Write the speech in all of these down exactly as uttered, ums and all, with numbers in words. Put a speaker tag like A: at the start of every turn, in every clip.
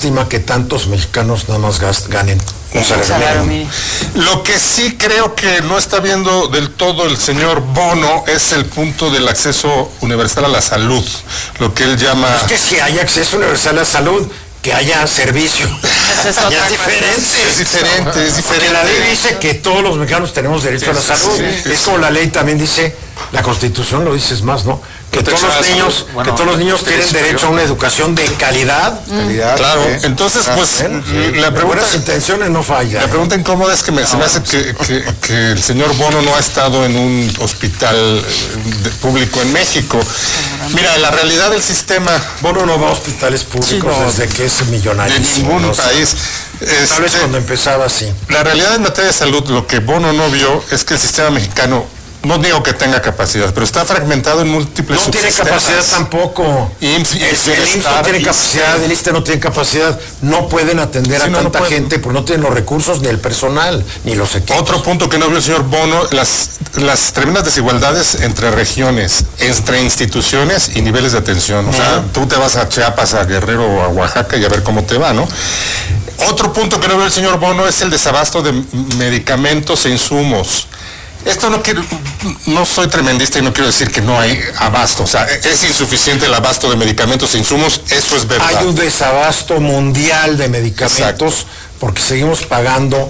A: lástima que tantos mexicanos nada más gast, ganen un salario mínimo.
B: Lo que sí creo que no está viendo del todo el señor Bono es el punto del acceso universal a la salud, lo que él llama...
A: Es que si hay acceso universal a la salud, que haya servicio.
C: Es,
A: ya es diferente.
B: Es diferente, es diferente.
A: Porque la ley dice que todos los mexicanos tenemos derecho sí, a la salud. Sí, sí, es sí. como la ley también dice, la Constitución lo dice más, ¿no? Que todos los niños, bueno, que todos los niños tienen derecho a una educación de calidad.
B: Mm. calidad claro, ¿eh? Entonces pues
A: ¿Eh? sí. la pregunta, buenas intenciones no falla.
B: La pregunta incómoda es que me, no, se me hace que, que, que el señor Bono no ha estado en un hospital de, público en México. Mira, la realidad del sistema...
A: Bono no va a hospitales públicos sí, no, desde que es millonario.
B: De ningún no país.
A: Este, Tal vez cuando empezaba así.
B: La realidad en materia de salud, lo que Bono no vio es que el sistema mexicano, no digo que tenga capacidad, pero está fragmentado en múltiples
A: No tiene capacidad tampoco.
B: I M S S,
A: el I M S S no tiene capacidad, el I S S S T E no tiene capacidad. No pueden atender sí, a no, tanta no gente porque no tienen los recursos, ni el personal, ni los equipos.
B: Otro punto que no vio el señor Bono, las, las tremendas desigualdades entre regiones, entre instituciones y niveles de atención. O sea, uh-huh. tú te vas a Chiapas, a Guerrero o a Oaxaca y a ver cómo te va, ¿no? Otro punto que no vio el señor Bono es el desabasto de medicamentos e insumos. Esto no quiero, no soy tremendista y no quiero decir que no hay abasto, o sea, es insuficiente el abasto de medicamentos e insumos, eso es verdad.
A: Hay un desabasto mundial de medicamentos Exacto. porque seguimos pagando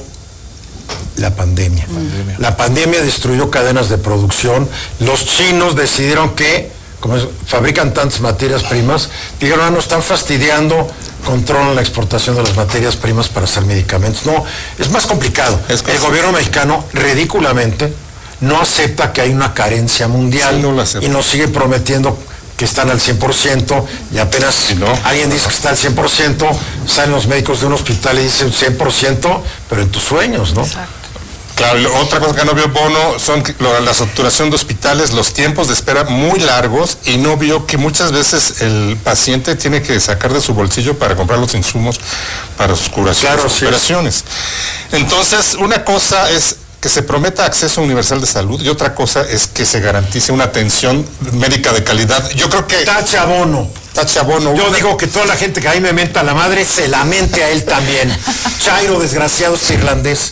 A: la pandemia. pandemia. La pandemia destruyó cadenas de producción, los chinos decidieron que, como es, fabrican tantas materias primas, dijeron, ah, nos están fastidiando, controlan la exportación de las materias primas para hacer medicamentos. No, es más complicado. Es el gobierno mexicano, ridículamente, no acepta que hay una carencia mundial sí, no y nos sigue prometiendo que están al cien por ciento y apenas sí, no. alguien dice que está al cien por ciento, salen los médicos de un hospital y dicen cien por ciento, pero en tus sueños, ¿no? Exacto.
B: Claro, otra cosa que no vio Bono son la saturación de hospitales, los tiempos de espera muy largos y no vio que muchas veces el paciente tiene que sacar de su bolsillo para comprar los insumos para sus curaciones, claro, sus sí. operaciones. Entonces, una cosa es que se prometa acceso universal de salud y otra cosa es que se garantice una atención médica de calidad. Yo creo que...
A: Tacha Bono.
B: Tacha Bono.
A: Yo una... digo que toda la gente que ahí me menta a la madre se lamente a él también. Chairo, desgraciado, es irlandés.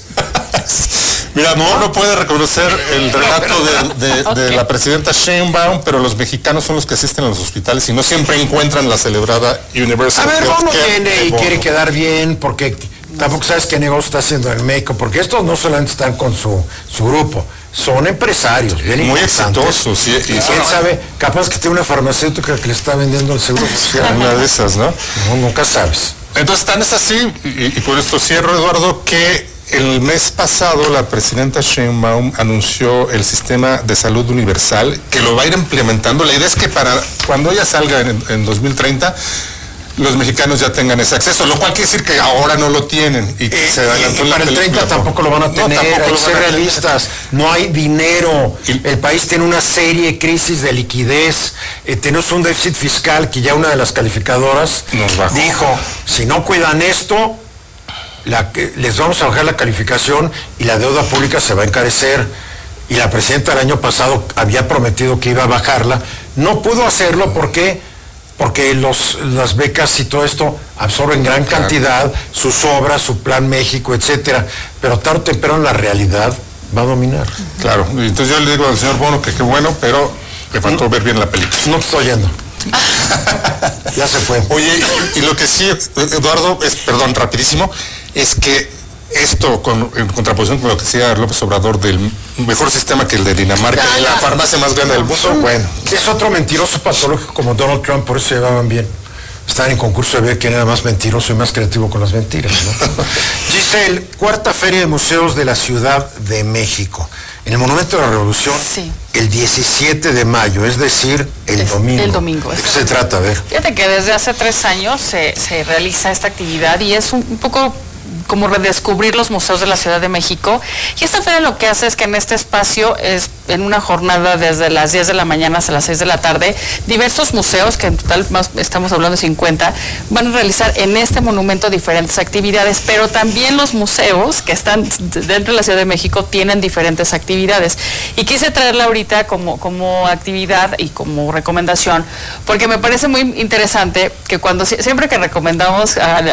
B: Mira, no, no puede reconocer el relato de, de, okay. de la presidenta Sheinbaum, pero los mexicanos son los que asisten a los hospitales y no siempre encuentran la celebrada Universal.
A: A ver, Bono viene y Bono. quiere quedar bien porque tampoco sabes qué negocio está haciendo en México, porque estos no solamente están con su, su grupo, son empresarios, bien
B: muy exitosos. Sí, y
A: ¿Quién son... sabe? Capaz que tiene una farmacéutica que le está vendiendo el seguro social.
B: Una de esas, ¿no?
A: No, nunca sabes.
B: Entonces, tan es así, y, y por esto cierro, Eduardo, que el mes pasado la presidenta Sheinbaum anunció el sistema de salud universal, que lo va a ir implementando. La idea es que para cuando ella salga en, en dos mil treinta, los mexicanos ya tengan ese acceso, lo cual quiere decir que ahora no lo tienen y que
A: eh,
B: se adelantó
A: y para el treinta tampoco lo van a tener, no, hay que ser realistas, no hay dinero, y, el país tiene una serie de crisis de liquidez, eh, tenemos un déficit fiscal que ya una de las calificadoras dijo, si no cuidan esto, la, les vamos a bajar la calificación y la deuda pública se va a encarecer. Y la presidenta el año pasado había prometido que iba a bajarla, no pudo hacerlo porque porque los, las becas y todo esto absorben gran cantidad, sus obras, su Plan México, etcétera, pero tarde o temprano la realidad va a dominar.
B: Claro, entonces yo le digo al señor Bono que qué bueno, pero le faltó no, ver bien la película.
A: No te estoy oyendo. Ya se fue.
B: Oye, y, y lo que sí, Eduardo, es, perdón, rapidísimo, es que esto, con, en contraposición con lo que decía López Obrador del mejor sistema que el de Dinamarca, y la farmacia más grande del mundo, bueno.
A: Es otro mentiroso patológico como Donald Trump, por eso se llevaban bien. Están en concurso de ver quién era más mentiroso y más creativo con las mentiras, ¿no? Giselle, cuarta Feria de Museos de la Ciudad de México. En el Monumento de la Revolución, sí. el diecisiete de mayo, es decir, el es domingo.
C: El domingo.
A: ¿De qué se trata? A ver.
C: Fíjate que desde hace tres años se, se realiza esta actividad y es un, un poco como redescubrir los museos de la Ciudad de México. Y esta feria lo que hace es que en este espacio, es en una jornada desde las diez de la mañana hasta las seis de la tarde, diversos museos, que en total más estamos hablando de cincuenta, van a realizar en este monumento diferentes actividades, pero también los museos que están dentro de la Ciudad de México tienen diferentes actividades. Y quise traerla ahorita como, como actividad y como recomendación, porque me parece muy interesante que cuando siempre que recomendamos a